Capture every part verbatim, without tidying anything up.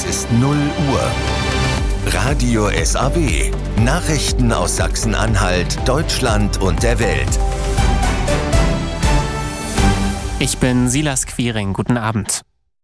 Es ist null Uhr. Radio S A B. Nachrichten aus Sachsen-Anhalt, Deutschland und der Welt. Ich bin Silas Quiring. Guten Abend.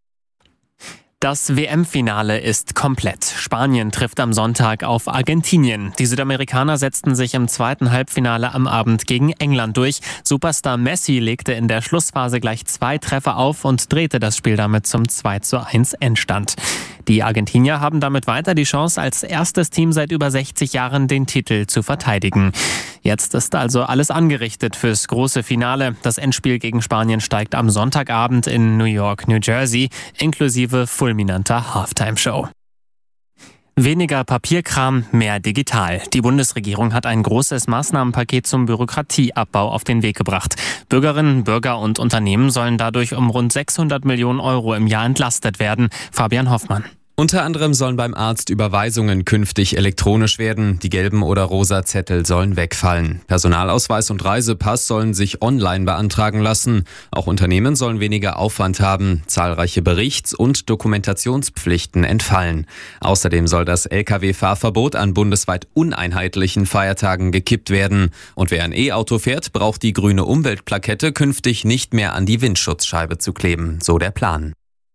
Das W M-Finale ist komplett. Spanien trifft am Sonntag auf Argentinien. Die Südamerikaner setzten sich im zweiten Halbfinale am Abend gegen England durch. Superstar Messi legte in der Schlussphase gleich zwei Treffer auf und drehte das Spiel damit zum zwei zu eins Endstand. Die Argentinier haben damit weiter die Chance, als erstes Team seit über sechzig Jahren den Titel zu verteidigen. Jetzt ist also alles angerichtet fürs große Finale. Das Endspiel gegen Spanien steigt am Sonntagabend in New York, New Jersey, inklusive fulminanter Halftime-Show. Weniger Papierkram, mehr digital. Die Bundesregierung hat ein großes Maßnahmenpaket zum Bürokratieabbau auf den Weg gebracht. Bürgerinnen, Bürger und Unternehmen sollen dadurch um rund sechshundert Millionen Euro im Jahr entlastet werden. Fabian Hoffmann. Unter anderem sollen beim Arzt Überweisungen künftig elektronisch werden. Die gelben oder rosa Zettel sollen wegfallen. Personalausweis und Reisepass sollen sich online beantragen lassen. Auch Unternehmen sollen weniger Aufwand haben. Zahlreiche Berichts- und Dokumentationspflichten entfallen. Außerdem soll das L K W-Fahrverbot an bundesweit uneinheitlichen Feiertagen gekippt werden. Und wer ein E-Auto fährt, braucht die grüne Umweltplakette künftig nicht mehr an die Windschutzscheibe zu kleben. So der Plan.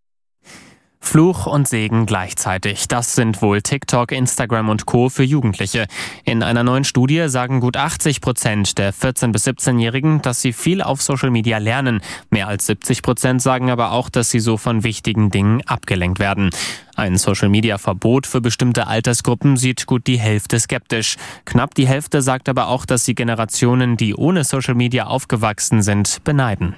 Fluch und Segen gleichzeitig. Das sind wohl TikTok, Instagram und Co. für Jugendliche. In einer neuen Studie sagen gut achtzig Prozent der vierzehn- bis siebzehnjährigen, dass sie viel auf Social Media lernen. Mehr als siebzig Prozent sagen aber auch, dass sie so von wichtigen Dingen abgelenkt werden. Ein Social-Media-Verbot für bestimmte Altersgruppen sieht gut die Hälfte skeptisch. Knapp die Hälfte sagt aber auch, dass sie Generationen, die ohne Social Media aufgewachsen sind, beneiden.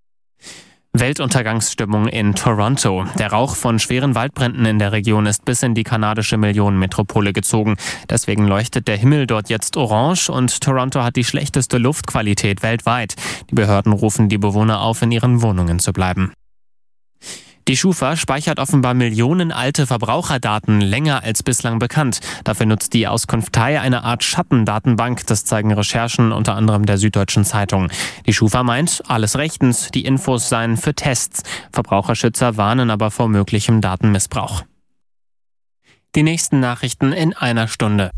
Weltuntergangsstimmung in Toronto. Der Rauch von schweren Waldbränden in der Region ist bis in die kanadische Millionenmetropole gezogen. Deswegen leuchtet der Himmel dort jetzt orange und Toronto hat die schlechteste Luftqualität weltweit. Die Behörden rufen die Bewohner auf, in ihren Wohnungen zu bleiben. Die Schufa speichert offenbar Millionen alte Verbraucherdaten länger als bislang bekannt. Dafür nutzt die Auskunftei eine Art Schattendatenbank. Das zeigen Recherchen unter anderem der Süddeutschen Zeitung. Die Schufa meint, alles rechtens, die Infos seien für Tests. Verbraucherschützer warnen aber vor möglichem Datenmissbrauch. Die nächsten Nachrichten in einer Stunde.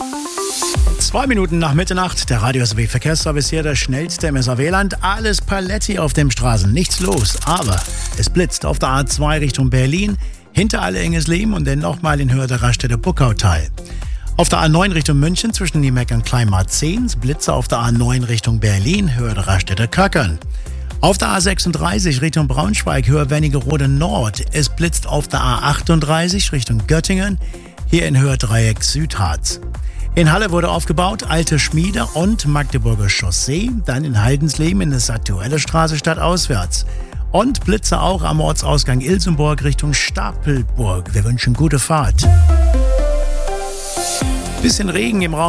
Zwei Minuten nach Mitternacht, der Radio S A B Verkehrsservice hier, der schnellste im S A W-Land. Alles Paletti auf den Straßen, nichts los, aber es blitzt auf der A zwei Richtung Berlin, hinter alle Engesleben und dann nochmal in Höhe der Raststätte Buckautal. Auf der A neun Richtung München zwischen Niemeck und Kleinmarzehn, Blitze auf der A neun Richtung Berlin, Höhe der Raststätte Köckern. Auf der A sechsunddreißig Richtung Braunschweig, Höhe Wernigerode Nord, es blitzt auf der A achtunddreißig Richtung Göttingen, hier in Höhe Dreieck Südharz. In Halle wurde aufgebaut, Alte Schmiede und Magdeburger Chaussee, dann in Haldensleben in der aktuelle Straße stadtauswärts. Und Blitze auch am Ortsausgang Ilsenburg Richtung Stapelburg. Wir wünschen gute Fahrt. Bisschen Regen im Raum.